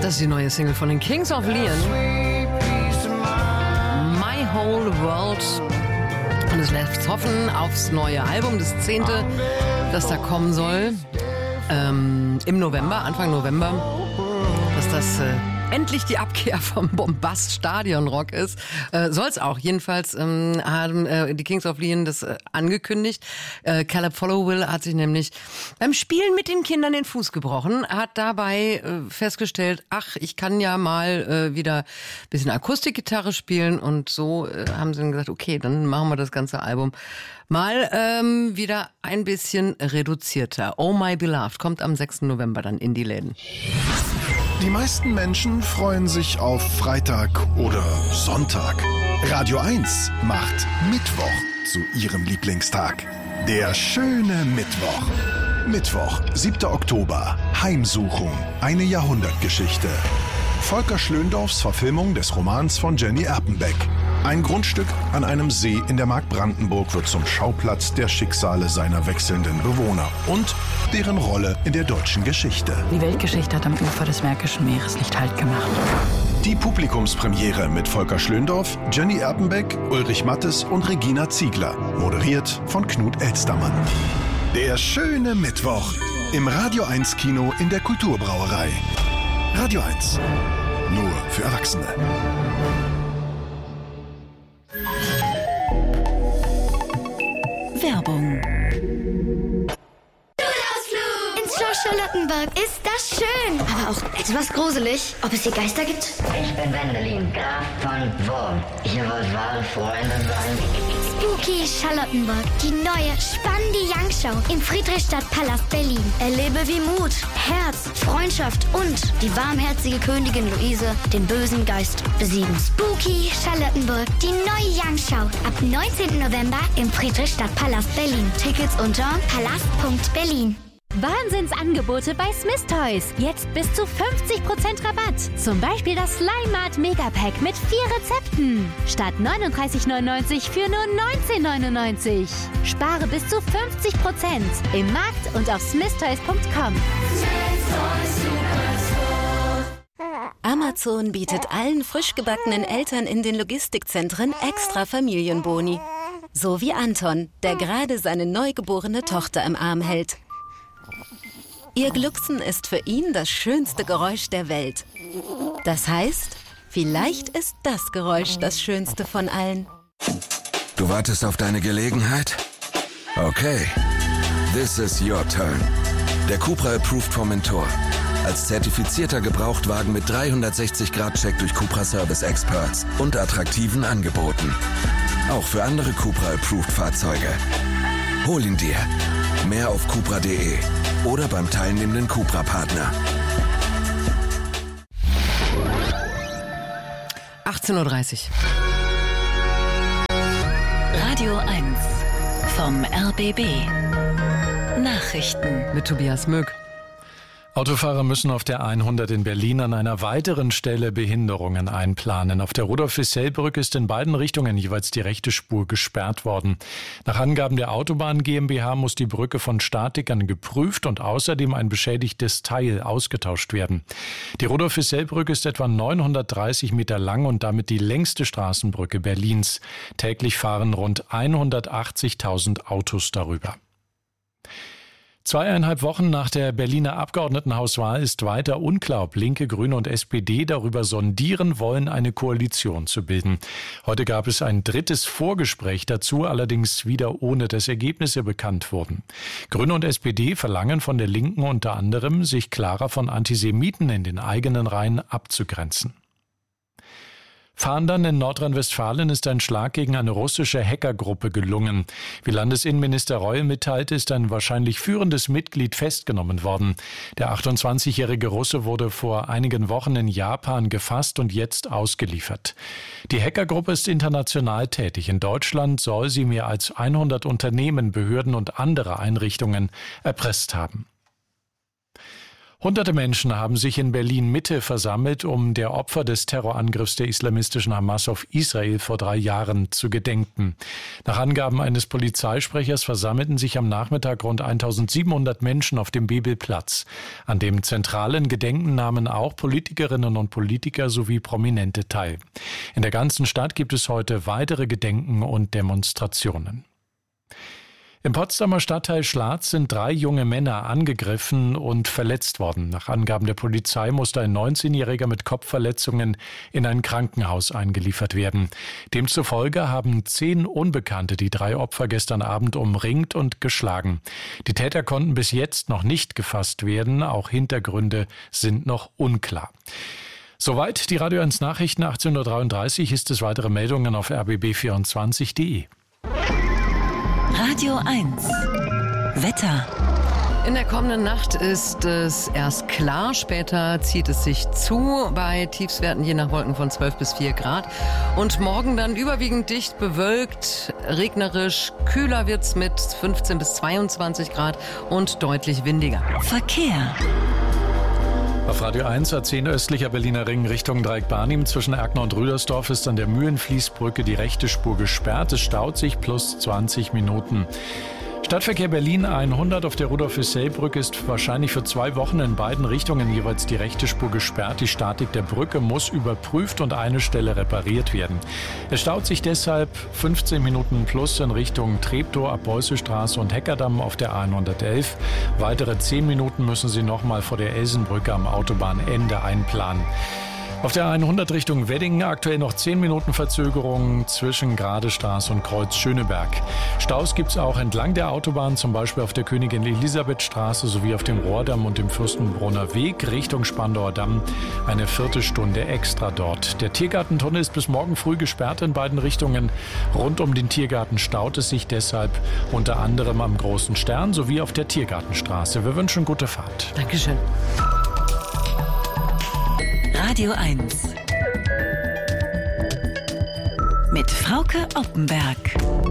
Das ist die neue Single von den Kings of Leon. My Whole World. Und es lässt hoffen aufs neue Album, das 10., das da kommen soll. Im November, Anfang November. Dass das endlich die Abkehr vom Bombast-Stadionrock ist. Soll es auch. Jedenfalls haben die Kings of Leon das angekündigt. Caleb Followill hat sich nämlich beim Spielen mit den Kindern den Fuß gebrochen, hat dabei festgestellt, ich kann ja mal wieder ein bisschen Akustikgitarre spielen, und so haben sie dann gesagt, okay, dann machen wir das ganze Album mal wieder ein bisschen reduzierter. Oh My Beloved kommt am 6. November dann in die Läden. Die meisten Menschen freuen sich auf Freitag oder Sonntag. Radio 1 macht Mittwoch zu ihrem Lieblingstag. Der schöne Mittwoch. Mittwoch, 7. Oktober. Heimsuchung. Eine Jahrhundertgeschichte. Volker Schlöndorffs Verfilmung des Romans von Jenny Erpenbeck. Ein Grundstück an einem See in der Mark Brandenburg wird zum Schauplatz der Schicksale seiner wechselnden Bewohner und deren Rolle in der deutschen Geschichte. Die Weltgeschichte hat am Ufer des Märkischen Meeres nicht Halt gemacht. Die Publikumspremiere mit Volker Schlöndorff, Jenny Erpenbeck, Ulrich Mattes und Regina Ziegler. Moderiert von Knut Elstermann. Der schöne Mittwoch im Radio 1 Kino in der Kulturbrauerei. Radio 1. Nur für Erwachsene. Werbung. Ins Schloss Charlottenburg ist das schön, aber auch etwas gruselig. Ob es hier Geister gibt? Ich bin Wendelin, Graf von Wurm. Ihr wollt wahre Freunde sein? Spooky Charlottenburg, die neue, spannende Young-Show im Friedrichstadtpalast Berlin. Erlebe, wie Mut, Herz, Freundschaft und die warmherzige Königin Luise den bösen Geist besiegen. Spooky Charlottenburg, die neue Young-Show. Ab 19. November im Friedrichstadtpalast Berlin. Tickets unter palast.berlin. Wahnsinnsangebote bei Smith Toys. Jetzt bis zu 50% Rabatt. Zum Beispiel das Slime Mart Megapack mit 4 Rezepten. Statt 39,99 für nur 19,99. Spare bis zu 50% im Markt und auf smithtoys.com. Amazon bietet allen frisch gebackenen Eltern in den Logistikzentren extra Familienboni. So wie Anton, der gerade seine neugeborene Tochter im Arm hält. Ihr Glucksen ist für ihn das schönste Geräusch der Welt. Das heißt, vielleicht ist das Geräusch das schönste von allen. Du wartest auf deine Gelegenheit? Okay, this is your turn. Der Cupra Approved Formentor. Als zertifizierter Gebrauchtwagen mit 360-Grad-Check durch Cupra Service Experts und attraktiven Angeboten. Auch für andere Cupra Approved Fahrzeuge. Hol ihn dir. Mehr auf cupra.de oder beim teilnehmenden Cupra-Partner. 18:30 Uhr. Radio 1 vom RBB. Nachrichten Mit Tobias Möck. Autofahrer müssen auf der 100 in Berlin an einer weiteren Stelle Behinderungen einplanen. Auf der Rudolf-Wissell-Brücke ist in beiden Richtungen jeweils die rechte Spur gesperrt worden. Nach Angaben der Autobahn GmbH muss die Brücke von Statikern geprüft und außerdem ein beschädigtes Teil ausgetauscht werden. Die Rudolf-Wissell-Brücke ist etwa 930 Meter lang und damit die längste Straßenbrücke Berlins. Täglich fahren rund 180.000 Autos darüber. 2,5 Wochen nach der Berliner Abgeordnetenhauswahl ist weiter unklar, ob Linke, Grüne und SPD darüber sondieren wollen, eine Koalition zu bilden. Heute gab es ein drittes Vorgespräch dazu, allerdings wieder ohne dass Ergebnisse bekannt wurden. Grüne und SPD verlangen von der Linken unter anderem, sich klarer von Antisemiten in den eigenen Reihen abzugrenzen. Fahndern in Nordrhein-Westfalen ist ein Schlag gegen eine russische Hackergruppe gelungen. Wie Landesinnenminister Reul mitteilte, ist ein wahrscheinlich führendes Mitglied festgenommen worden. Der 28-jährige Russe wurde vor einigen Wochen in Japan gefasst und jetzt ausgeliefert. Die Hackergruppe ist international tätig. In Deutschland soll sie mehr als 100 Unternehmen, Behörden und andere Einrichtungen erpresst haben. Hunderte Menschen haben sich in Berlin-Mitte versammelt, um der Opfer des Terrorangriffs der islamistischen Hamas auf Israel vor 3 Jahren zu gedenken. Nach Angaben eines Polizeisprechers versammelten sich am Nachmittag rund 1700 Menschen auf dem Bebelplatz. An dem zentralen Gedenken nahmen auch Politikerinnen und Politiker sowie Prominente teil. In der ganzen Stadt gibt es heute weitere Gedenken und Demonstrationen. Im Potsdamer Stadtteil Schlatz sind 3 junge Männer angegriffen und verletzt worden. Nach Angaben der Polizei musste ein 19-Jähriger mit Kopfverletzungen in ein Krankenhaus eingeliefert werden. Demzufolge haben 10 Unbekannte die 3 Opfer gestern Abend umringt und geschlagen. Die Täter konnten bis jetzt noch nicht gefasst werden. Auch Hintergründe sind noch unklar. Soweit die Radio 1 Nachrichten 18:33 Uhr. Ist es weitere Meldungen auf rbb24.de. Radio 1 Wetter. In der kommenden Nacht ist es erst klar, später zieht es sich zu bei Tiefstwerten je nach Wolken von 12 bis 4 Grad. Und morgen dann überwiegend dicht bewölkt, regnerisch, kühler wird's mit 15 bis 22 Grad und deutlich windiger. Verkehr. Auf Radio 1 A10 östlicher Berliner Ring Richtung Dreieck-Barnim zwischen Erkner und Rüdersdorf ist an der Mühlenfließbrücke die rechte Spur gesperrt. Es staut sich plus 20 Minuten. Stadtverkehr Berlin 100 auf der Rudolf-Hissell-Brücke ist wahrscheinlich für 2 Wochen in beiden Richtungen jeweils die rechte Spur gesperrt. Die Statik der Brücke muss überprüft und eine Stelle repariert werden. Es staut sich deshalb 15 Minuten plus in Richtung Treptow ab Beußestraße und Heckerdamm auf der A111. Weitere 10 Minuten müssen Sie nochmal vor der Elsenbrücke am Autobahnende einplanen. Auf der 100 Richtung Wedding aktuell noch 10 Minuten Verzögerung zwischen Gradestraße und Kreuz Schöneberg. Staus gibt es auch entlang der Autobahn, zum Beispiel auf der Königin-Elisabeth-Straße sowie auf dem Rohrdamm und dem Fürstenbrunner Weg Richtung Spandauer Damm. Eine Viertelstunde extra dort. Der Tiergartentunnel ist bis morgen früh gesperrt in beiden Richtungen. Rund um den Tiergarten staut es sich deshalb unter anderem am Großen Stern sowie auf der Tiergartenstraße. Wir wünschen gute Fahrt. Dankeschön. Radio 1 mit Frauke Oppenberg.